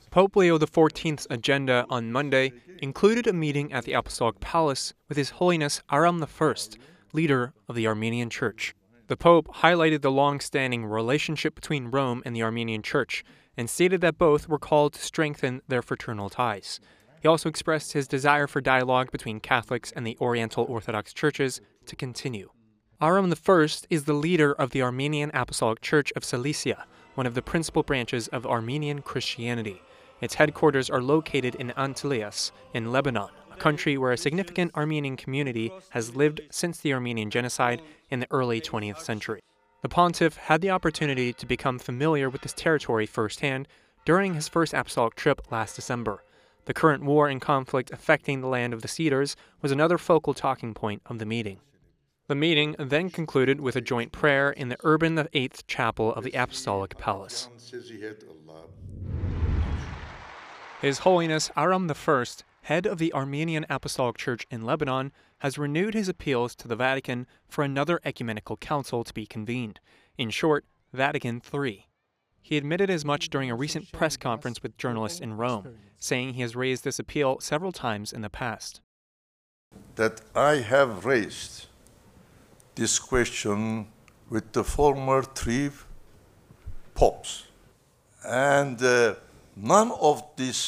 Pope Leo XIV's agenda on Monday included a meeting at the Apostolic Palace with His Holiness Aram I, leader of the Armenian Church. The Pope highlighted the long-standing relationship between Rome and the Armenian Church and stated that both were called to strengthen their fraternal ties. He also expressed his desire for dialogue between Catholics and the Oriental Orthodox churches to continue. Aram I is the leader of the Armenian Apostolic Church of Cilicia, one of the principal branches of Armenian Christianity. Its headquarters are located in Antelias, in Lebanon, a country where a significant Armenian community has lived since the Armenian Genocide in the early 20th century. The pontiff had the opportunity to become familiar with this territory firsthand during his first apostolic trip last December. The current war and conflict affecting the land of the Cedars was another focal talking point of the meeting. The meeting then concluded with a joint prayer in the Urban VIII Chapel of the Apostolic Palace. His Holiness Aram I, head of the Armenian Apostolic Church in Lebanon, has renewed his appeals to the Vatican for another ecumenical council to be convened. In short, Vatican III. He admitted as much during a recent press conference with journalists in Rome, saying he has raised this appeal several times in the past. That I have raised this question with the former three popes, and none of these